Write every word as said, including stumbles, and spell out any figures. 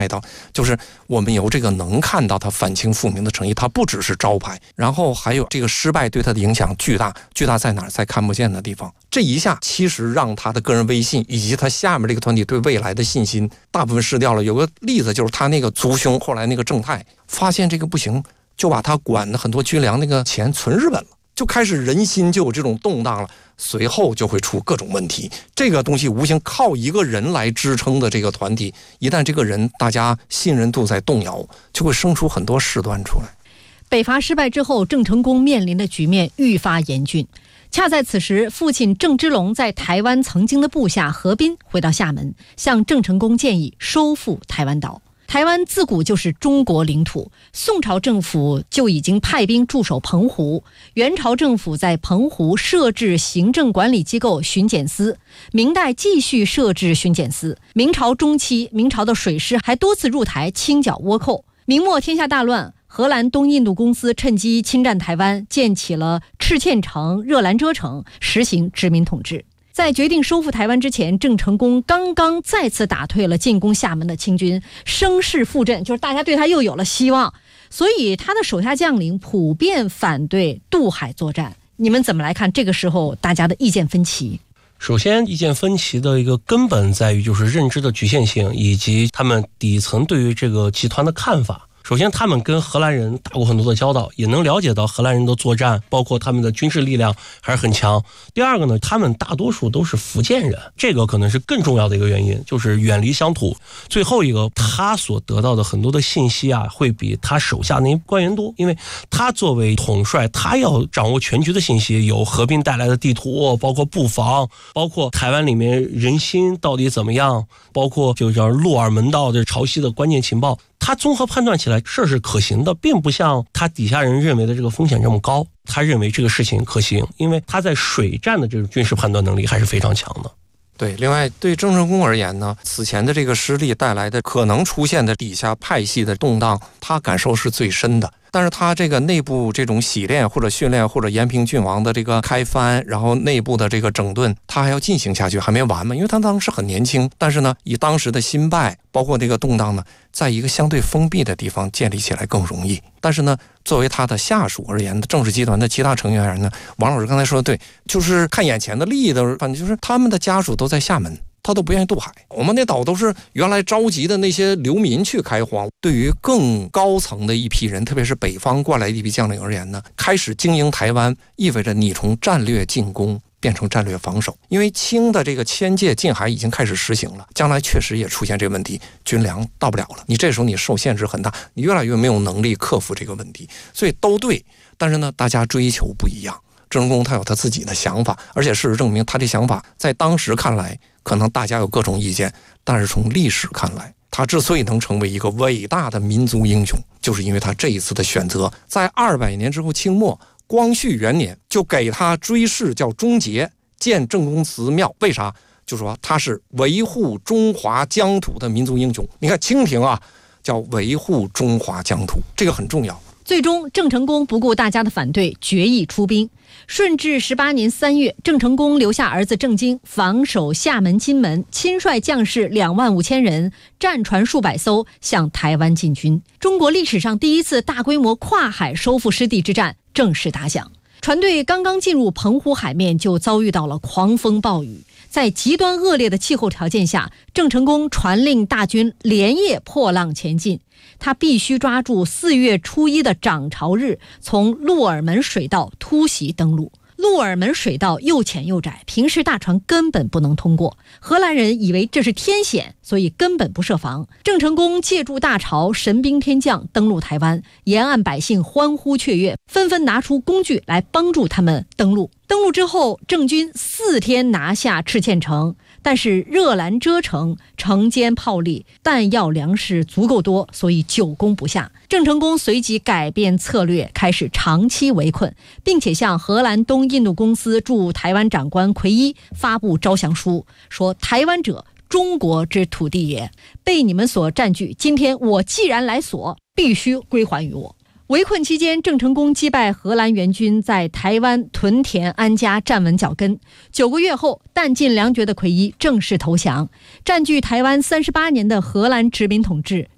到，就是我们由这个能看到他反清复明的诚意，他不只是招牌，然后还有这个失败对他的影响巨大，巨大在哪儿？在看不见的地方。这一下其实让他的个人威信以及他下面这个团体对未来的信心大部分失掉了。有个例子就是他那个族兄，后来那个正太发现这个不行，就把他管的很多军粮那个钱存日本了，就开始人心就有这种动荡了，随后就会出各种问题。这个东西无形靠一个人来支撑的这个团体，一旦这个人大家信任度在动摇，就会生出很多事端出来。 北伐失败之后，郑成功面临的局面愈发严峻。恰在此时，父亲郑芝龙在台湾曾经的部下何斌回到厦门，向郑成功建议收复台湾岛。台湾自古就是中国领土，宋朝政府就已经派兵驻守澎湖，元朝政府在澎湖设置行政管理机构巡检司，明代继续设置巡检司，明朝中期，明朝的水师还多次入台清剿倭寇。明末天下大乱，荷兰东印度公司趁机侵占台湾，建起了赤堑城、热兰遮城，实行殖民统治。在决定收复台湾之前，郑成功刚刚再次打退了进攻厦门的清军，声势复振，就是大家对他又有了希望，所以他的手下将领普遍反对渡海作战。你们怎么来看这个时候大家的意见分歧？ 首先，意见分歧的一个根本在于就是认知的局限性，以及他们底层对于这个集团的看法。首先，他们跟荷兰人打过很多的交道，也能了解到荷兰人的作战，包括他们的军事力量还是很强。第二个呢，他们大多数都是福建人，这个可能是更重要的一个原因，就是远离乡土。最后一个，他所得到的很多的信息啊，会比他手下那些官员多，因为他作为统帅，他要掌握全局的信息，有合并带来的地图，包括布防，包括台湾里面人心到底怎么样，包括就叫洛尔门道的潮汐的关键情报。他综合判断起来事是可行的，并不像他底下人认为的这个风险这么高。他认为这个事情可行，因为他在水战的这种军事判断能力还是非常强的。 对，另外对郑成功而言呢，此前的这个失利带来的可能出现的底下派系的动荡，他感受是最深的。但是他这个内部这种洗练或者训练或者延平郡王的这个开藩，然后内部的这个整顿，他还要进行下去，还没完嘛。因为他当时很年轻，但是呢，以当时的新败，包括这个动荡呢，在一个相对封闭的地方建立起来更容易。但是呢，作为他的下属而言，郑氏集团的其他成员而言呢，王老师刚才说的对，就是看眼前的利益的，反正就是他们的家属都在厦门，他都不愿意渡海。我们那岛都是原来召集的那些流民去开荒。对于更高层的一批人，特别是北方过来的一批将领而言呢，开始经营台湾，意味着你从战略进攻变成战略防守。因为清的这个迁界禁海已经开始实行了，将来确实也出现这个问题，军粮到不了了，你这时候你受限制很大，你越来越没有能力克服这个问题。所以都对，但是呢，大家追求不一样。郑成功他有他自己的想法，而且事实证明他这想法在当时看来可能大家有各种意见，但是从历史看来，他之所以能成为一个伟大的民族英雄，就是因为他这一次的选择。在二百年之后，清末光绪元年就给他追谥叫忠节，建郑公祠庙。为啥？就说他是维护中华疆土的民族英雄。你看清廷啊，叫维护中华疆土，这个很重要。 最终，郑成功不顾大家的反对，决意出兵。顺治十八年三月，郑成功留下儿子郑经防守厦门、金门，亲率将士两万五千人，战船数百艘，向台湾进军。中国历史上第一次大规模跨海收复失地之战正式打响。船队刚刚进入澎湖海面，就遭遇到了狂风暴雨。在极端恶劣的气候条件下，郑成功传令大军连夜破浪前进。他必须抓住四月初一的涨潮日，从鹿耳门水道突袭登陆。鹿耳门水道又浅又窄，平时大船根本不能通过。荷兰人以为这是天险，所以根本不设防。郑成功借助大潮，神兵天降，登陆台湾，沿岸百姓欢呼雀跃，纷纷拿出工具来帮助他们登陆。登陆之后，郑军四天拿下赤堑城，但是热兰遮城城坚炮利，弹药粮食足够多，所以久攻不下。郑成功随即改变策略，开始长期围困，并且向荷兰东印度公司驻台湾长官奎一发布招降书，说台湾者中国之土地也，被你们所占据，今天我既然来索，必须归还于我。围困期间，郑成功击败荷兰援军，在台湾屯田安家，站稳脚跟。九个月后，弹尽粮绝的奎一正式投降，占据台湾三十八年的荷兰殖民统治